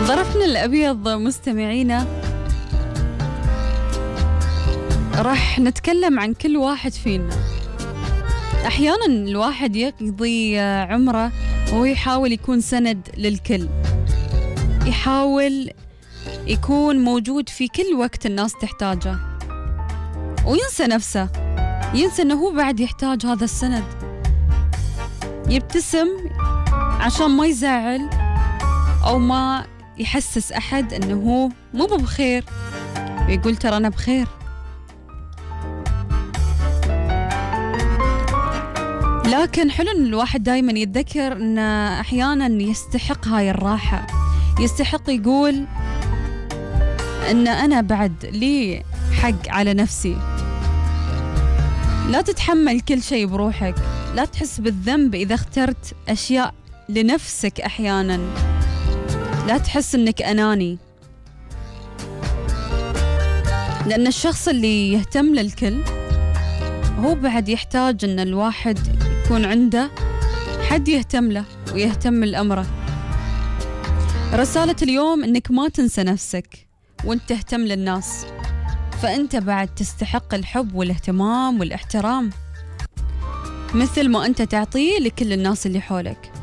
ظرفنا الأبيض مستمعينا، راح نتكلم عن كل واحد فينا. أحيانا الواحد يقضي عمره وهو يحاول يكون سند للكل، يحاول يكون موجود في كل وقت الناس تحتاجه، وينسى نفسه، ينسى أنه هو بعد يحتاج هذا السند. يبتسم عشان ما يزعل أو ما يحسس أحد أنه هو مو بخير، ويقول ترى أنا بخير. لكن حلو أن الواحد دايما يتذكر أن أحيانا يستحق هاي الراحة، يستحق يقول أن أنا بعد لي حق على نفسي. لا تتحمل كل شيء بروحك، لا تحس بالذنب إذا اخترت أشياء لنفسك. أحيانا لا تحس أنك أناني، لأن الشخص اللي يهتم للكل هو بعد يحتاج أن الواحد يكون عنده حد يهتم له ويهتم لأمره. رسالة اليوم أنك ما تنسى نفسك وأنت تهتم للناس، فأنت بعد تستحق الحب والاهتمام والاحترام مثل ما أنت تعطيه لكل الناس اللي حولك.